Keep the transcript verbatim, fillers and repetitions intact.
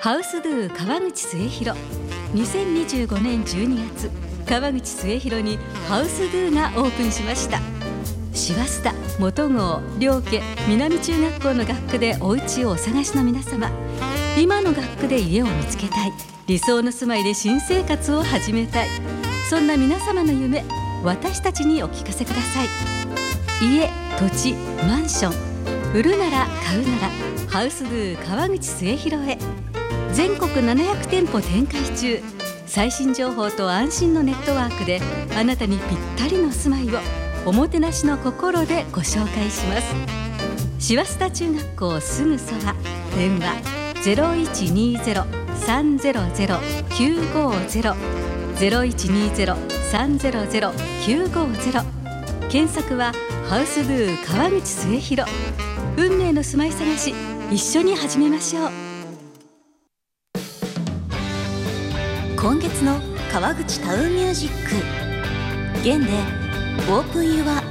ハウスドゥ川口末広。にせんにじゅうごねんじゅうにがつ、川口末広にハウスドゥがオープンしました。師走田、元郷、両家、南中学校の学区でお家をお探しの皆様、今の学区で家を見つけたい、理想の住まいで新生活を始めたい、そんな皆様の夢、私たちにお聞かせください。家、土地、マンション、売るなら買うならハウスドゥ川口末広へ。全国ななひゃくてんぽ展開中。最新情報と安心のネットワークであなたにぴったりの住まいをおもてなしの心でご紹介します。師走田中学校すぐそば。電話 ゼロいちにゼロ さんゼロゼロ きゅうごゼロ ゼロいちにゼロ さんゼロゼロ きゅうごゼロ。検索はハウスドゥ川口末広。運命の住まい探し、一緒に始めましょう。 今月の川口タウンミュージック。現で Open Your